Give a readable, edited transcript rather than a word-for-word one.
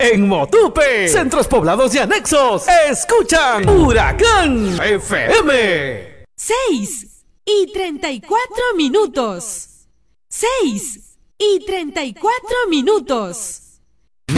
En Motupe, centros poblados y anexos, escuchan Huracán FM. 6:34. 6:34.